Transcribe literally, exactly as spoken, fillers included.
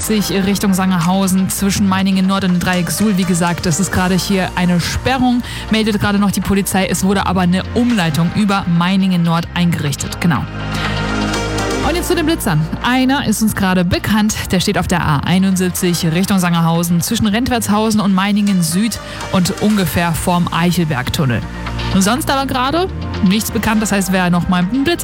einundsiebzig Richtung Sangerhausen zwischen Meiningen Nord und Dreieck Suhl. Wie gesagt, das ist gerade hier eine Sperrung, meldet gerade noch die Polizei. Es wurde aber eine Umleitung über Meiningen Nord eingerichtet. Genau. Und jetzt zu den Blitzern. Einer ist uns gerade bekannt, der steht auf der A einundsiebzig Richtung Sangerhausen zwischen Rentwertshausen und Meiningen Süd und ungefähr vorm Eichelbergtunnel. Sonst aber gerade nichts bekannt, das heißt, wer noch mal einen Blitzer